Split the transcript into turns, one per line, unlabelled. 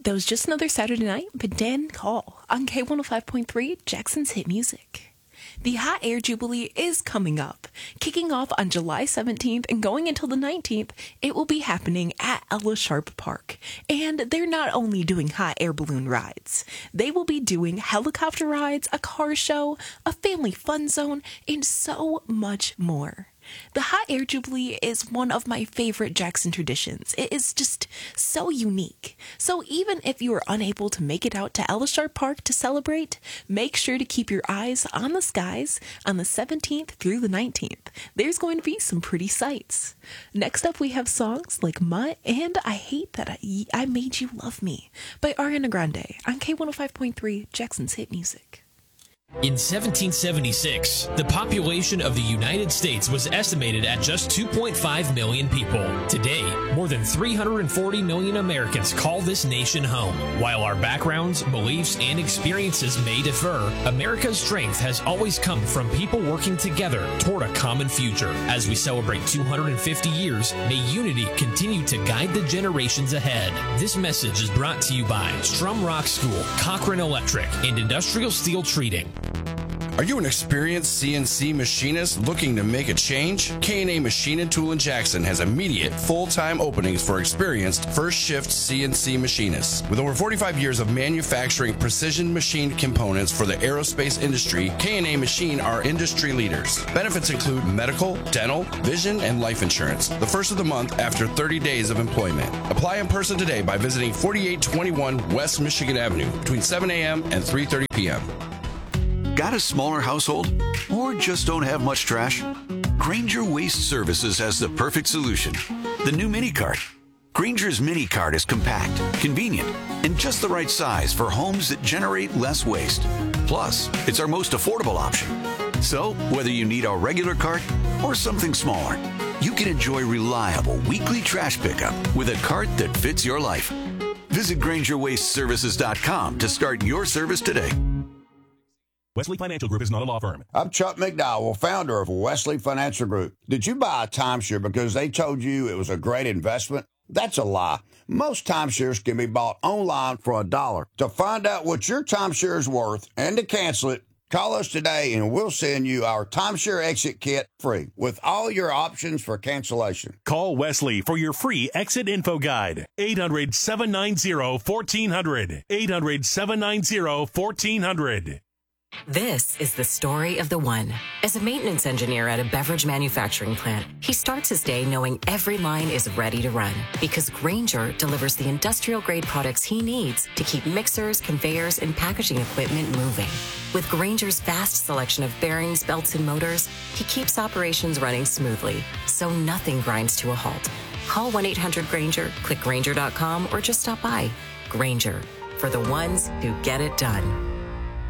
That was just another Saturday night with Dan Call on K105.3 Jackson's Hit Music. The Hot Air Jubilee is coming up. Kicking off on July 17th and going until the 19th, it will be happening at Ella Sharp Park. And they're not only doing hot air balloon rides, they will be doing helicopter rides, a car show, a family fun zone, and so much more. The Hot Air Jubilee is one of my favorite Jackson traditions. It is just so unique. So even if you are unable to make it out to Ella Sharp Park to celebrate, make sure to keep your eyes on the skies on the 17th through the 19th. There's going to be some pretty sights. Next up, we have songs like Mutt and I Hate That I Made You Love Me by Ariana Grande on K105.3 Jackson's Hit Music.
In 1776, the population of the United States was estimated at just 2.5 million people. Today, more than 340 million Americans call this nation home. While our backgrounds, beliefs, and experiences may differ, America's strength has always come from people working together toward a common future. As we celebrate 250 years, may unity continue to guide the generations ahead. This message is brought to you by Strum Rock School, Cochran Electric, and Industrial Steel Treating.
Are you an experienced CNC machinist looking to make a change? K&A Machine and Tool in Jackson has immediate full-time openings for experienced first-shift CNC machinists. With over 45 years of manufacturing precision machined components for the aerospace industry, K&A Machine are industry leaders. Benefits include medical, dental, vision, and life insurance. The first of the month after 30 days of employment. Apply in person today by visiting 4821 West Michigan Avenue between 7 a.m. and 3:30 p.m.
Got a smaller household? Or just don't have much trash? Grainger Waste Services has the perfect solution. The new Mini Cart. Grainger's Mini Cart is compact, convenient, and just the right size for homes that generate less waste. Plus, it's our most affordable option. So, whether you need a regular cart or something smaller, you can enjoy reliable weekly trash pickup with a cart that fits your life. Visit GraingerWasteServices.com to start your service today.
Wesley Financial Group is not a law firm.
I'm Chuck McDowell, founder of Wesley Financial Group. Did you buy a timeshare because they told you it was a great investment? That's a lie. Most timeshares can be bought online for $1. To find out what your timeshare is worth and to cancel it, call us today and we'll send you our timeshare exit kit free with all your options for cancellation.
Call Wesley for your free exit info guide. 800-790-1400. 800-790-1400.
This is the story of the one. As a maintenance engineer at a beverage manufacturing plant, he starts his day knowing every line is ready to run because Grainger delivers the industrial-grade products he needs to keep mixers, conveyors, and packaging equipment moving. With Grainger's vast selection of bearings, belts, and motors, he keeps operations running smoothly, so nothing grinds to a halt. Call 1-800-GRAINGER, click Grainger.com, or just stop by. Grainger, for the ones who get it done.